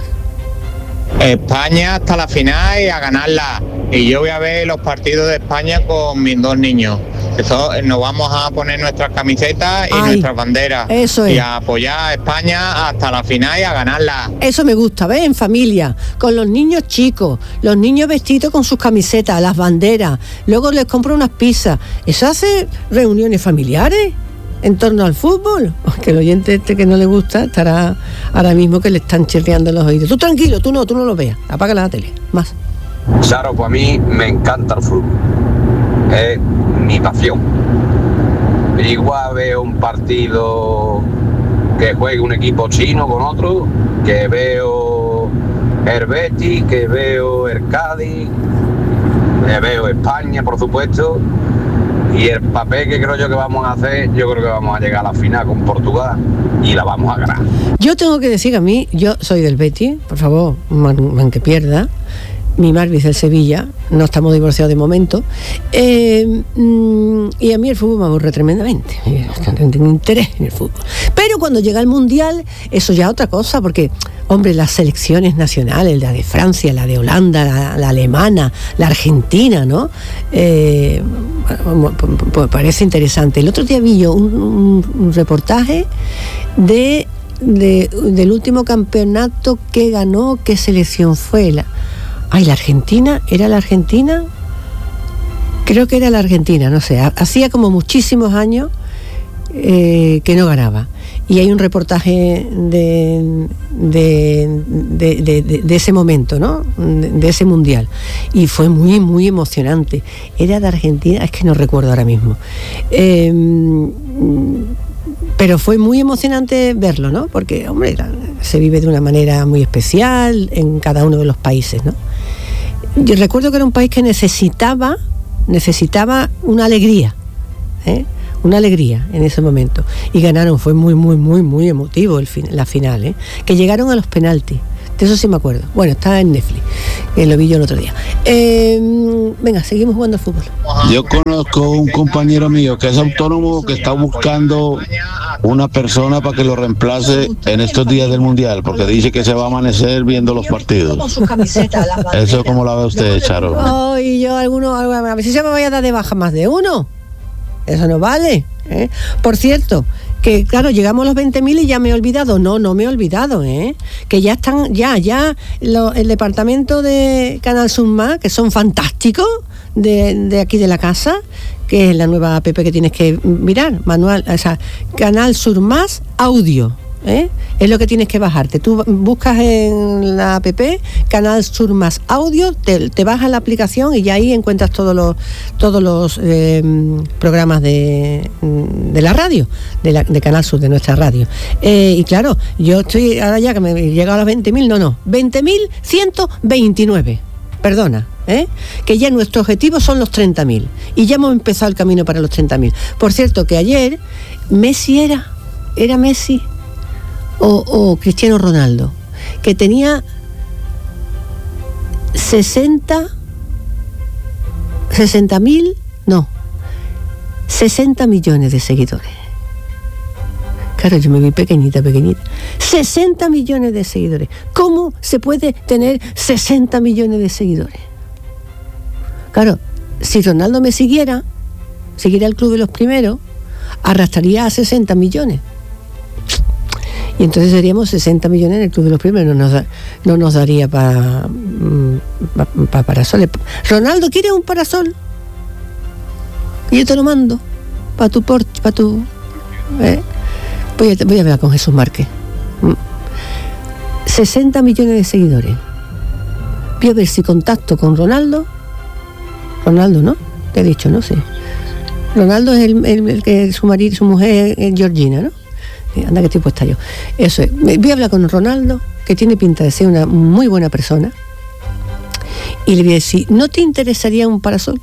España hasta la final y a ganarla. Y yo voy a ver los partidos de España con mis dos niños. Eso, nos vamos a poner nuestras camisetas y Ay, nuestras banderas. eso Y es. a apoyar a España hasta la final y a ganarla. Eso me gusta, ¿ves? En familia, con los niños chicos, los niños vestidos con sus camisetas, las banderas, luego les compro unas pizzas. Eso hace reuniones familiares en torno al fútbol. Que el oyente este que no le gusta estará ahora mismo que le están chirriando los oídos. Tú tranquilo, tú no, tú no lo veas. Apaga la tele, más. Charo, pues a mí me encanta el fútbol. Es mi pasión. Igual veo un partido que juegue un equipo chino con otro, que veo el Betis, que veo el Cádiz, que veo España, por supuesto. Y el papel que creo yo que vamos a hacer, yo creo que vamos a llegar a la final con Portugal y la vamos a ganar. Yo tengo que decir que a mí, yo soy del Betis, por favor, man, man que pierda. Mi madre es del Sevilla, no estamos divorciados de momento, eh, mm, y a mí el fútbol me aburre tremendamente, no tengo interés en el fútbol. Pero cuando llega el Mundial, eso ya es otra cosa, porque, hombre, las selecciones nacionales, la de Francia, la de Holanda, la, la alemana, la argentina, ¿no? Eh, pues parece interesante. El otro día vi yo un, un, un reportaje de, de, del último campeonato que ganó, ¿qué selección fue? La, Ay, la Argentina, ¿era la Argentina? Creo que era la Argentina, no sé, hacía como muchísimos años eh, que no ganaba. Y hay un reportaje de, de, de, de, de, de ese momento, ¿no? De, de ese mundial. Y fue muy, muy emocionante. Era de Argentina, es que no recuerdo ahora mismo. Eh, pero fue muy emocionante verlo, ¿no? Porque, hombre, se vive de una manera muy especial en cada uno de los países, ¿no? Yo recuerdo que era un país que necesitaba, necesitaba una alegría, ¿eh? Una alegría en ese momento. Y ganaron, fue muy, muy, muy, muy emotivo el fin, la final, ¿eh? Que llegaron a los penaltis. De eso sí me acuerdo. Bueno, está en Netflix, que lo vi yo el otro día. Eh, venga, seguimos jugando al fútbol. Yo conozco un compañero mío que es autónomo, que está buscando una persona para que lo reemplace en estos días del Mundial, porque dice que se va a amanecer viendo los partidos. ¿Eso cómo la ve usted, Charo? Oh, y yo, alguno, a ver si se me vaya a dar de baja más de uno. Eso no vale, ¿eh? Por cierto, que claro, llegamos a los veinte mil y ya me he olvidado. No, no me he olvidado, ¿eh? Que ya están, ya, ya, lo, el departamento de Canal Sur Más, que son fantásticos, de, de aquí de la casa, que es la nueva app que tienes que mirar, manual, o sea, Canal Sur Más Audio, ¿eh? Es lo que tienes que bajarte. Tú buscas en la app Canal Sur Más Audio, te, te bajas la aplicación y ya ahí encuentras todos los todos los eh, programas de, de la radio, de, la, de Canal Sur, de nuestra radio. Eh, y claro, yo estoy ahora ya que me he llegado a los veinte mil, no, no, veinte mil ciento veintinueve. Perdona, ¿eh? Que ya nuestro objetivo son los treinta mil y ya hemos empezado el camino para los treinta mil. Por cierto, que ayer Messi era, era Messi o, o Cristiano Ronaldo, que tenía sesenta mil, no, sesenta millones de seguidores. Claro, yo me vi pequeñita, pequeñita. sesenta millones de seguidores. ¿Cómo se puede tener sesenta millones de seguidores? Claro, si Ronaldo me siguiera, siguiera el club de los primeros, arrastraría a sesenta millones. Y entonces seríamos sesenta millones en el club de los primeros. No nos, da, no nos daría para pa, pa parasoles. Ronaldo, ¿quieres un parasol? Y yo te lo mando. Para tu porche, para tu... ¿eh? Voy a, voy a hablar con Jesús Márquez. sesenta millones de seguidores. Voy a ver si contacto con Ronaldo. Ronaldo, ¿no? Te he dicho, ¿no? Sí. Ronaldo es el, el, el que su marido, su mujer es Georgina, ¿no? Anda que estoy puesta yo. Eso es. Voy a hablar con Ronaldo, que tiene pinta de ser una muy buena persona. Y le voy a decir, ¿no te interesaría un parasol?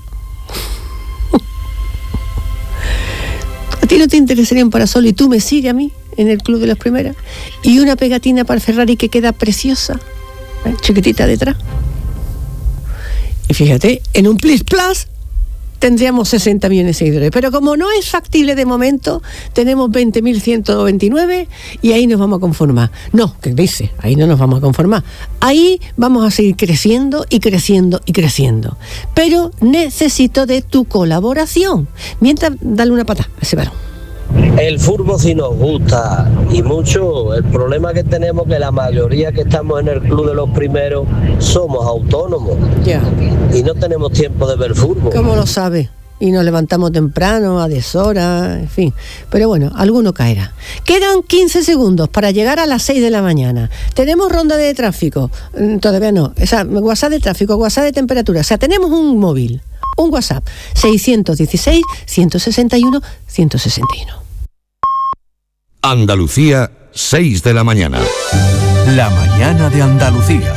¿A ti no te interesaría un parasol y tú me sigues a mí en el club de las primeras? Y una pegatina para el Ferrari que queda preciosa, ¿eh? Chiquitita detrás. Y fíjate, en un Plus Plus tendríamos sesenta millones de seguidores. Pero como no es factible de momento, tenemos veinte mil ciento veintinueve y ahí nos vamos a conformar. No, ¿qué dice? Ahí no nos vamos a conformar. Ahí vamos a seguir creciendo y creciendo y creciendo. Pero necesito de tu colaboración. Mientras, dale una patada a ese varón. El fútbol sí nos gusta y mucho. El problema que tenemos es que la mayoría que estamos en el club de los primeros somos autónomos. Ya. Y no tenemos tiempo de ver fútbol. ¿Cómo lo sabe? Y nos levantamos temprano, a deshora, en fin. Pero bueno, alguno caerá. Quedan quince segundos para llegar a las seis de la mañana. Tenemos ronda de tráfico. Todavía no. O sea, WhatsApp de tráfico, WhatsApp de temperatura. O sea, tenemos un móvil, un WhatsApp. seiscientos dieciséis, ciento sesenta y uno, ciento sesenta y uno. Andalucía, seis de la mañana. La mañana de Andalucía.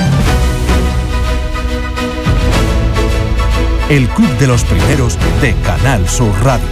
El club de los primeros de Canal Sur Radio.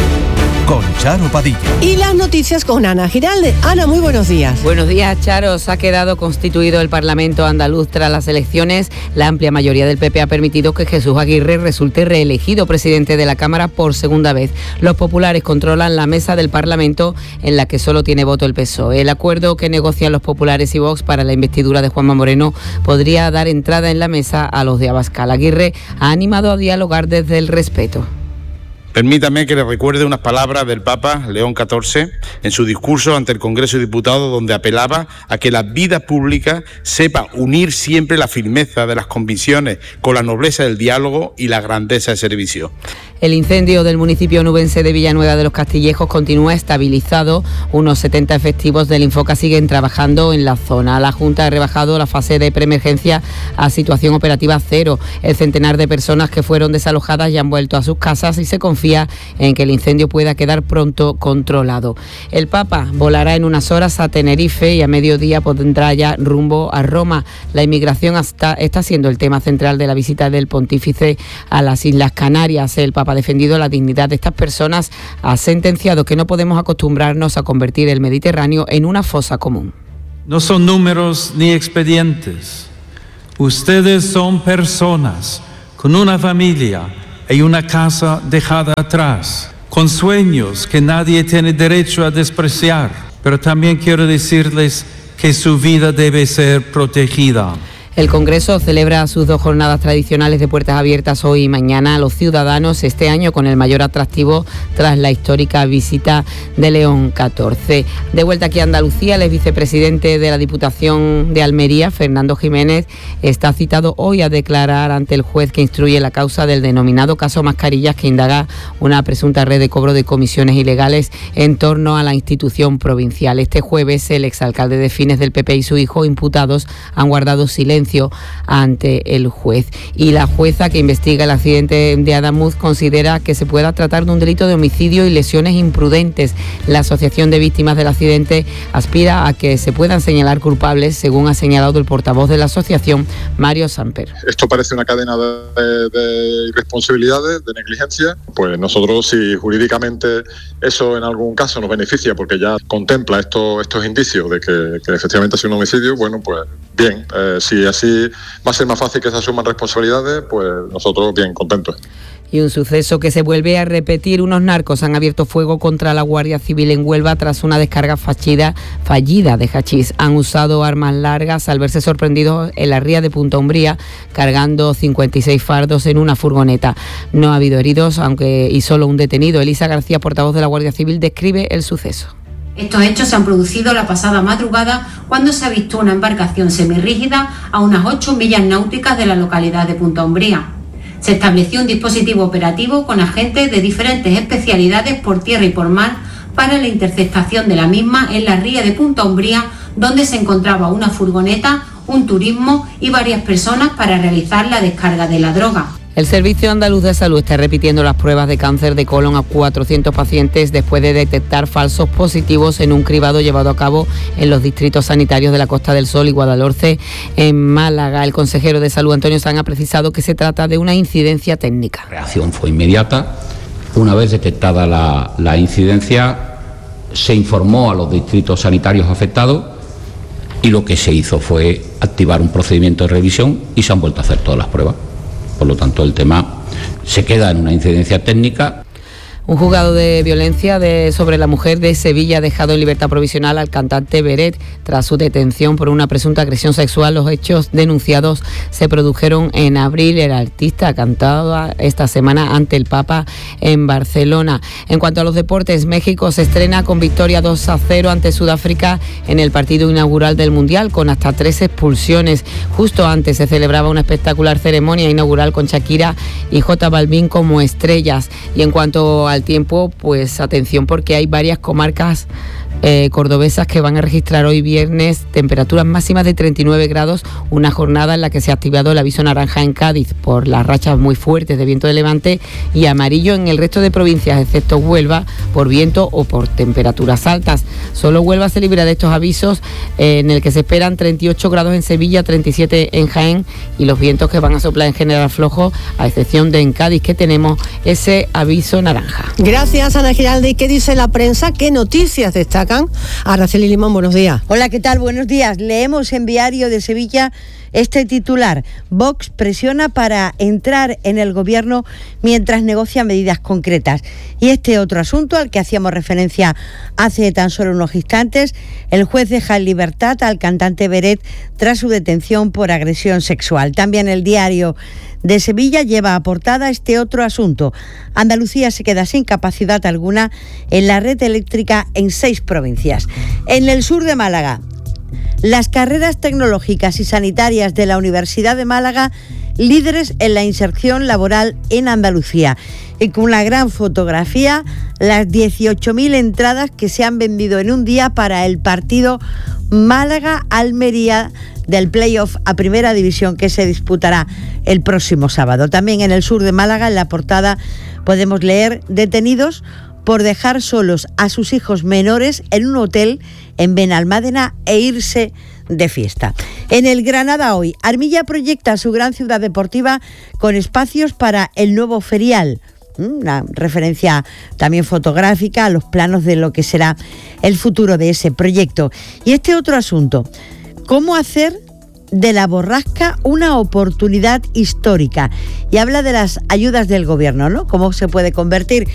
Con Charo Padilla. Y las noticias con Ana Giralde. Ana, muy buenos días. Buenos días, Charo. Se ha quedado constituido el Parlamento andaluz tras las elecciones. La amplia mayoría del P P ha permitido que Jesús Aguirre resulte reelegido presidente de la Cámara por segunda vez. Los populares controlan la mesa del Parlamento, en la que solo tiene voto el P S O E. El acuerdo que negocian los populares y Vox para la investidura de Juanma Moreno podría dar entrada en la mesa a los de Abascal. Aguirre ha animado a dialogar desde el respeto. Permítame que le recuerde unas palabras del Papa León catorce en su discurso ante el Congreso de Diputados, donde apelaba a que la vida pública sepa unir siempre la firmeza de las convicciones con la nobleza del diálogo y la grandeza del servicio. El incendio del municipio onubense de Villanueva de los Castillejos continúa estabilizado. Unos setenta efectivos del Infoca siguen trabajando en la zona. La Junta ha rebajado la fase de preemergencia a situación operativa cero. El centenar de personas que fueron desalojadas ya han vuelto a sus casas y se confía en que el incendio pueda quedar pronto controlado. El Papa volará en unas horas a Tenerife y a mediodía pondrá ya rumbo a Roma. La inmigración hasta está siendo el tema central de la visita del pontífice a las Islas Canarias. El Papa ha defendido la dignidad de estas personas, ha sentenciado que no podemos acostumbrarnos a convertir el Mediterráneo en una fosa común. No son números ni expedientes. Ustedes son personas con una familia y una casa dejada atrás, con sueños que nadie tiene derecho a despreciar. Pero también quiero decirles que su vida debe ser protegida. El Congreso celebra sus dos jornadas tradicionales de puertas abiertas hoy y mañana a los ciudadanos, este año con el mayor atractivo tras la histórica visita de León catorce. De vuelta aquí a Andalucía, el ex vicepresidente de la Diputación de Almería, Fernando Jiménez, está citado hoy a declarar ante el juez que instruye la causa del denominado caso Mascarillas, que indaga una presunta red de cobro de comisiones ilegales en torno a la institución provincial. Este jueves, el exalcalde de Fines del P P y su hijo, imputados, han guardado silencio ante el juez. Y la jueza que investiga el accidente de Adamuz considera que se pueda tratar de un delito de homicidio y lesiones imprudentes. La Asociación de Víctimas del Accidente aspira a que se puedan señalar culpables, según ha señalado el portavoz de la asociación, Mario Samper. Esto parece una cadena de, de irresponsabilidades, de negligencia. Pues nosotros, si jurídicamente eso en algún caso nos beneficia, porque ya contempla esto, estos indicios de que, que efectivamente ha sido un homicidio, bueno, pues bien, eh, si así va a ser más fácil que se asuman responsabilidades, pues nosotros bien contentos. Y un suceso que se vuelve a repetir. Unos narcos han abierto fuego contra la Guardia Civil en Huelva tras una descarga fallida, fallida de hachís. Han usado armas largas al verse sorprendidos en la ría de Punta Umbría, cargando cincuenta y seis fardos en una furgoneta. No ha habido heridos, aunque y solo un detenido. Elisa García, portavoz de la Guardia Civil, describe el suceso. Estos hechos se han producido la pasada madrugada cuando se avistó una embarcación semirrígida a unas ocho millas náuticas de la localidad de Punta Umbría. Se estableció un dispositivo operativo con agentes de diferentes especialidades por tierra y por mar para la interceptación de la misma en la ría de Punta Umbría, donde se encontraba una furgoneta, un turismo y varias personas para realizar la descarga de la droga. El Servicio Andaluz de Salud está repitiendo las pruebas de cáncer de colon a cuatrocientos pacientes después de detectar falsos positivos en un cribado llevado a cabo en los distritos sanitarios de la Costa del Sol y Guadalhorce, en Málaga. El consejero de Salud, Antonio Sanz, ha precisado que se trata de una incidencia técnica. La reacción fue inmediata. Una vez detectada la, la incidencia, se informó a los distritos sanitarios afectados y lo que se hizo fue activar un procedimiento de revisión y se han vuelto a hacer todas las pruebas. Por lo tanto, el tema se queda en una incidencia técnica. Un juzgado de violencia de, sobre la mujer de Sevilla ha dejado en libertad provisional al cantante Beret tras su detención por una presunta agresión sexual. Los hechos denunciados se produjeron en abril. El artista cantaba esta semana ante el Papa en Barcelona. En cuanto a los deportes, México se estrena con victoria dos a cero ante Sudáfrica en el partido inaugural del Mundial, con hasta tres expulsiones. Justo antes se celebraba una espectacular ceremonia inaugural con Shakira y J Balvin como estrellas. Y en cuanto a al tiempo, pues atención, porque hay varias comarcas eh, cordobesas que van a registrar hoy viernes temperaturas máximas de treinta y nueve grados, una jornada en la que se ha activado el aviso naranja en Cádiz por las rachas muy fuertes de viento de levante y amarillo en el resto de provincias, excepto Huelva, por viento o por temperaturas altas. Solo Huelva se libra de estos avisos, eh, en el que se esperan treinta y ocho grados en Sevilla, treinta y siete en Jaén, y los vientos que van a soplar en general flojos, a excepción de en Cádiz, que tenemos ese aviso naranja. Gracias, Ana Giralde. ¿Qué dice la prensa? ¿Qué noticias destacan? Araceli Limón, buenos días. Hola, ¿qué tal? Buenos días. Leemos en Diario de Sevilla este titular: Vox presiona para entrar en el gobierno mientras negocia medidas concretas. Y este otro asunto al que hacíamos referencia hace tan solo unos instantes: el juez deja en libertad al cantante Beret tras su detención por agresión sexual. También el Diario de Sevilla lleva a portada este otro asunto: Andalucía se queda sin capacidad alguna en la red eléctrica en seis provincias. En el sur de Málaga, las carreras tecnológicas y sanitarias de la Universidad de Málaga, líderes en la inserción laboral en Andalucía. Y con una gran fotografía, las dieciocho mil entradas que se han vendido en un día para el partido Málaga-Almería del playoff a Primera División, que se disputará el próximo sábado. También en el sur de Málaga, en la portada, podemos leer: detenidos por dejar solos a sus hijos menores en un hotel en Benalmádena e irse de fiesta. En el Granada hoy, Armilla proyecta su gran ciudad deportiva con espacios para el nuevo ferial. Una referencia también fotográfica a los planos de lo que será el futuro de ese proyecto. Y este otro asunto: ¿cómo hacer de la borrasca una oportunidad histórica? Y habla de las ayudas del gobierno, ¿no? Cómo se puede convertir